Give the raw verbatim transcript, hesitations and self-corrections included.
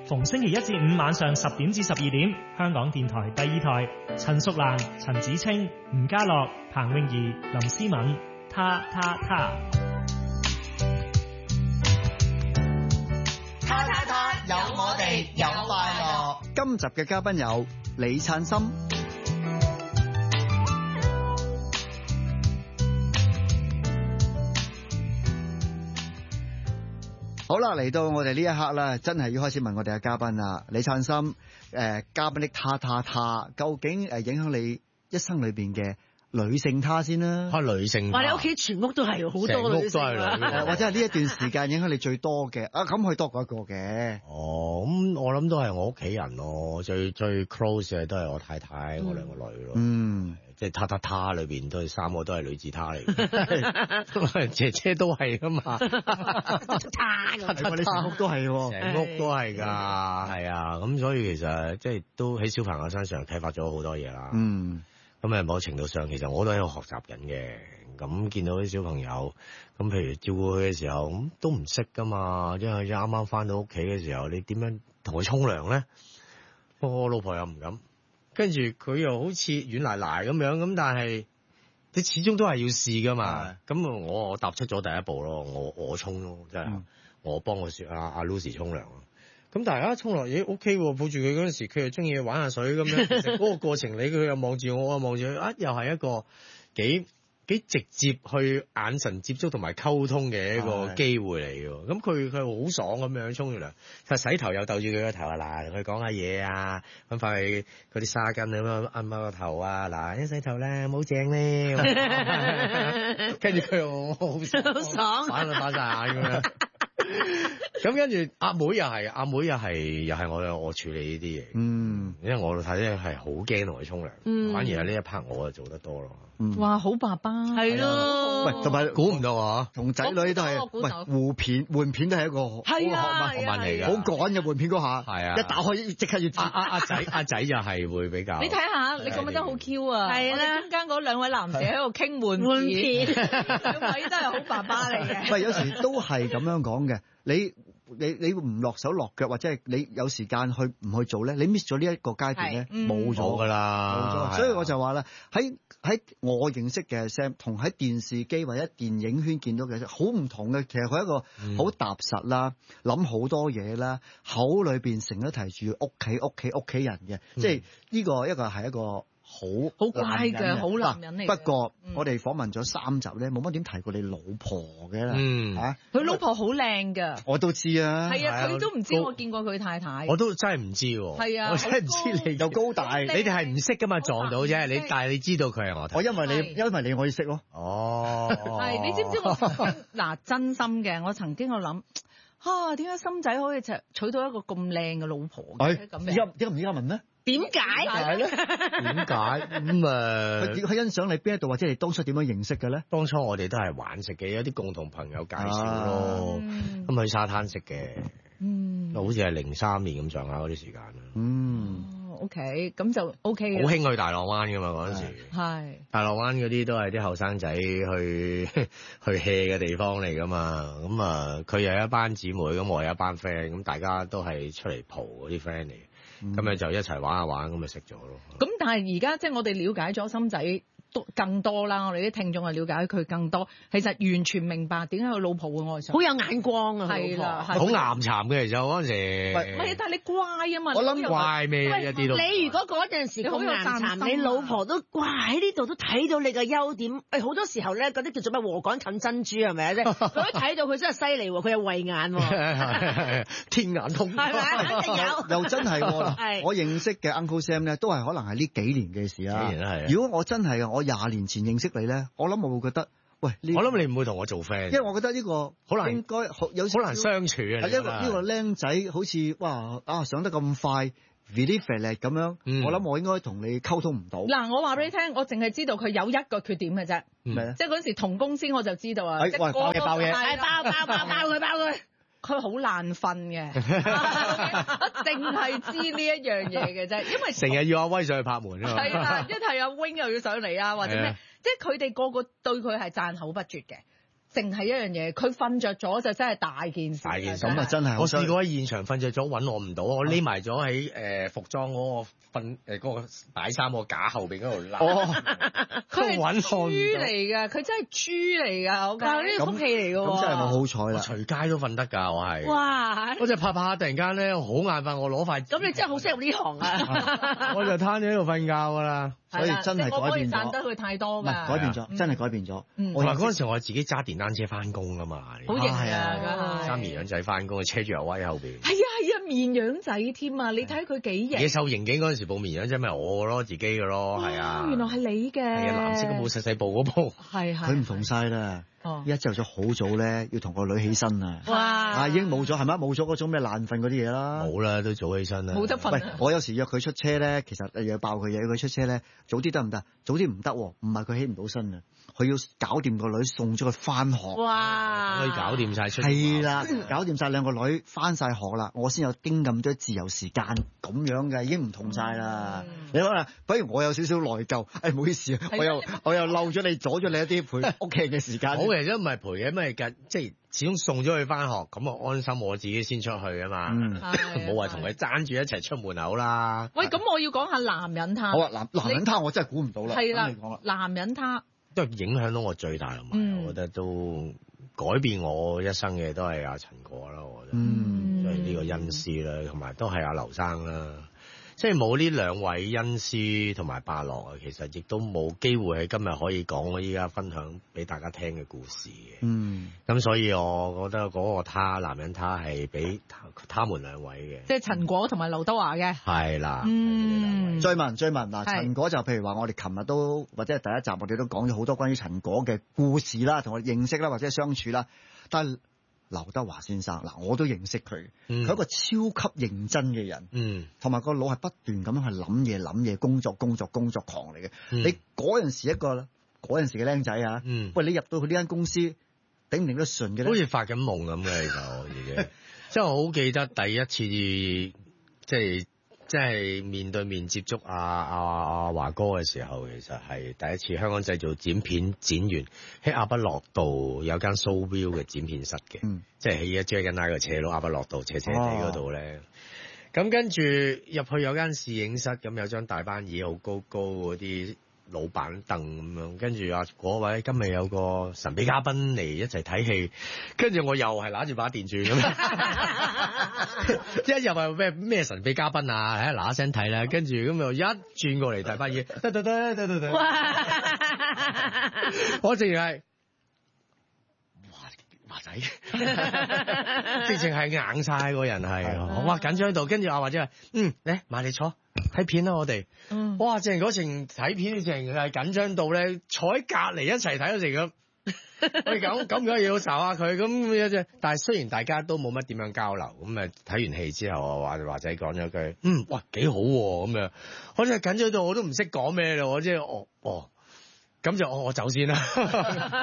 逢星期一至五晚上十點至十二點，香港電台第二台，陳淑蘭、陳子清、吳家樂、彭詠儀、林思敏，他他他， 他他他，有我哋有快樂。 今集嘅嘉賓有李燦森。好啦，嚟到我哋呢一刻啦，真係要開始問我哋嘅嘉賓啦。李燦森，誒、呃，嘉賓的他他他，究竟誒影響你一生裏邊嘅女性他先啦？ 啊，女性他。 哇！你屋企全屋都係好多女性啊， 或者係呢一段時間影響你最多嘅啊？咁佢多過一個嘅。 哦，咁我諗都係我屋企人咯，最最 close 嘅都係我太太，嗯、我兩個女咯。嗯。即係他他他裏邊都係三個都係女字他嚟嘅，姐姐都係噶嘛，他他他你成屋都係喎， 成屋都係㗎，係啊，咁所以其實即係都喺小朋友身上啟發咗好多嘢啦。嗯，咁誒某程度上其實我都喺度學習緊嘅，咁見到啲小朋友，咁譬如照顧佢嘅時候，咁都唔識㗎嘛，因為啱啱返到屋企嘅時候，你點樣同佢沖涼咧？我老婆又唔敢。跟住佢又好似軟賴賴咁樣，咁但係你始終都係要試噶嘛。咁啊，我我踏出咗第一步咯，我我沖咯，即係、嗯、我幫我雪阿阿 Lucy 沖涼。咁大家沖落嘢 OK 喎，抱住佢嗰陣時，佢又中意玩下水咁樣。其實嗰個過程，你佢又望住我，我望住佢，啊又係一個幾幾直接去眼神接觸同埋溝通嘅一個機會嚟嘅。咁佢佢好爽咁樣沖完涼，佢洗頭又逗住佢個頭啊，嗱，同佢講下嘢啊，揾翻佢嗰啲沙巾咁樣按下個頭啊，嗱，一洗頭啦，冇正咧，跟住佢又好爽，反到反晒眼咁樣。咁跟住阿妹又係，阿妹又係，又係我我處理呢啲嘢。嗯，因為我老太太係好驚同佢沖涼，嗯、反而係呢一 part 我就做得多咯。 嗯、哇，好爸爸係咯， 喂，同埋估唔到啊， 同仔女都係，喂，換片換片都係一個好學問學問嚟㗎，好趕嘅換片嗰下，係啊，一打開即刻要知。 阿阿仔阿仔就係會比較。 你睇下，你咁樣真好 Q 啊！係啦，中間嗰兩位男士喺度傾換換片，兩位都係好爸爸嚟嘅。 喂，有時都係咁樣講嘅，你。你你唔落手落腳，或者係你有時間去唔去做咧？你 miss 咗呢一個階段咧，冇咗㗎啦，冇咗。所以我就話啦，喺喺我認識嘅 Sam 同喺電視機或者電影圈見到嘅好唔同嘅。其實佢係一個好踏實啦，諗好、嗯、多嘢啦，口裏邊成日提住屋企屋企屋企人嘅，嗯、即係呢個一個係一個。好好乖嘅，好男人嚟。 不過、嗯、我哋訪問咗三集咧，冇乜點提過你老婆嘅啦。嗯，嚇、啊， 佢老婆好靚㗎。 我都知啊。 係啊，佢都唔知我見過佢太太。 我都真係唔知喎。係啊， 我真係唔知你又高大。你哋係唔識㗎嘛？撞到啫。你但係你知道佢係我太太。我因為你因為你可以識咯。哦。係，你知唔知我嗱真心嘅？我曾經我諗。啊！點解心仔可以娶到一個咁靚嘅老婆嘅？咁而家而家唔而家問咩？ 點解？係咧？ 點解咁誒？ 佢佢欣賞你邊一度，或者你當初點樣認識嘅咧？ 當初我哋都係玩食嘅，有啲共同朋友介紹咯。咁、啊、去沙灘食嘅，嗯，好似係零三年咁上下嗰啲時間啦。嗯。 O K，咁就 O K 嘅。 好興去大浪灣㗎嘛嗰陣時。係。大浪灣嗰啲都係啲後生仔去去 hea 嘅地方嚟㗎嘛。咁啊，佢有一班姊妹，咁我有一班 friend，咁大家都係出嚟蒲嗰啲 friend 嚟。咁咪、嗯、就一齊玩下玩，咁咪識咗咯。 咁但係而家即係我哋了解咗心仔都更多啦，我哋啲聽眾係了解佢更多，其實完全明白點解佢老婆會愛上，好有眼光啊，係啦，好岩巉嘅其實嗰陣時。 唔係，但係你乖啊嘛， 我諗怪咩一啲都。 你如果嗰陣時好岩巉，你老婆都哇喺呢度都睇到你嘅優點。誒好多時候咧，嗰啲叫做咩禾稈冚珍珠係咪啊？即係佢一睇到佢真係犀利喎，佢有慧眼喎， 天眼通係咪？肯定有。 又真係喎，我認識嘅 Uncle Sam 咧，都係可能係呢幾年嘅事啊。如果我真係我廿年前認識你咧，我諗我會覺得，喂，我諗你唔會同我做 friend， 因為我覺得呢個好難，應該有好難相處啊。 係一個呢個僆仔，好似哇啊上得咁快 very fast 咁樣，我諗我應該同你溝通唔到。 嗱，我話俾你聽，我淨係知道佢有一個缺點嘅啫，即係嗰陣時同公司我就知道啊， 喂，爆嘢爆嘢， 係爆爆爆爆佢爆佢。佢好難瞓嘅，我淨係知呢一樣嘢嘅啫，因為成日要阿威上去拍門啊嘛。 係啊，一係阿 Wing 又要上嚟啊，或者咩，即係佢哋個個對佢係讚口不絕嘅。 淨係一樣嘢，佢瞓着咗就真係大件事。 大件事咁啊，真係我試過喺現場瞓着咗揾我唔到，我匿埋咗喺誒服裝嗰個瞓誒嗰個擺衫個架後邊嗰度攬。哦， 佢係豬嚟㗎，佢真係豬嚟㗎，我靠！呢啲福氣嚟㗎喎。 咁真係冇好彩啦， 隨街都瞓得㗎，我係。 哇！ 我就拍拍下，突然間咧好眼瞓，我攞塊。 咁你真係好適合呢行啊！ 我就攤喺度瞓覺㗎啦。 所以真係改變咗。 賺得佢太多㗎。 改變咗，真係改變咗。 我話嗰陣時我自己揸電單車翻工㗎嘛。 好型啊！ 揸綿羊仔翻工，車住又威後邊。 係啊係啊，綿羊仔添啊！你睇佢幾型。野獸刑警嗰陣時部綿羊仔咪我咯，自己嘅咯，係啊。 原來係你嘅。 係啊，藍色嗰部細細部嗰部。 係係。 佢唔同晒啦。哦。一朝早好早咧，要同個女起身啊。 哇！ 啊，已經冇咗係咪？冇咗嗰種咩爛瞓嗰啲嘢啦。 冇啦，都早起身啦。 冇得瞓。喂， 我有時約佢出車咧，其實又要爆佢嘢，佢出車咧，早啲得唔得？早啲唔得，唔係佢起唔到身啊。佢要搞掂個女，送咗佢翻學。 哇！ 可以搞掂晒出。 係啦，搞掂晒兩個女翻晒學啦，我先有經咁多自由時間咁樣嘅，已經唔同晒啦。嗯、你可能，不如我有少少內疚，誒、哎，唔好意思，我又我又漏咗你，阻咗你一啲陪屋企人嘅時間。 好嘅，都唔係陪嘅，咩嘅，即係始終送咗佢翻學，咁啊安心，我自己先出去啊嘛。冇話同佢爭住一齊出門口啦。 喂，咁我要講下男人他。 好啊，男男人他我真係估唔到啦。 係啦，男人他。 都係影響到我最大同埋，嗯、我覺得都改變我一生嘅都係阿陳果啦，我覺得，即係呢個恩師啦，同埋都係阿劉生啦。即係冇呢兩位恩師同埋伯樂啊，其實亦都冇機會喺今日可以講我依家分享俾大家聽嘅故事嘅。嗯，咁所以我覺得嗰個他男人他係俾他們兩位嘅， 即係陳果同埋劉德華嘅。 係啦， 嗯， 追問追問嗱，陳果就譬如話我哋琴日都或者係第一集我哋都講咗好多關於陳果嘅故事啦，同我認識啦或者係相處啦，但係劉德華先生嗱，我都認識佢，佢係、嗯、一個超級認真嘅人，嗯，同埋個腦係不斷咁樣去諗嘢諗嘢，工作工作工作狂嚟嘅。嗯、你嗰陣時一個嗰陣時嘅僆仔啊，嗯、喂，你入到去呢間公司頂唔頂得順嘅咧？ 好似發緊夢咁嘅，其實我已經，即係我好記得第一次即係。即係面對面接觸阿阿阿華哥嘅時候，其實係第一次香港製造剪片剪完喺亞畢諾道有間 SoView 嘅剪片室嘅，嗯、即係喺一 Dragon 拉個斜路亞畢諾道斜斜地嗰度咧。咁、哦、跟住入去有間攝影室，咁有張大班椅好高高嗰啲老闆凳咁樣，跟住啊嗰位今日有個神秘嘉賓嚟一齊睇戲，跟住我又係揦住把電鑽咁，一入係咩咩神秘嘉賓啊，喺嗱一聲睇啦，跟住咁又一轉過嚟大把嘢，得得得得得得，我淨係華華仔，直情係硬晒個人係，哇緊張到，跟住啊或者係嗯嚟埋嚟坐。睇片啦，我哋，嗯、哇！正嗰程睇片，正係緊張到咧，坐喺隔離一齊睇到成咁，喂咁咁梗係要查下佢咁嘅啫。但係雖然大家都冇乜點樣交流，咁啊睇完戲之後，華華仔講咗句，嗯，哇幾好喎咁樣，我真係緊張到我都唔識講咩啦，我即係哦哦，咁就我我走先啦。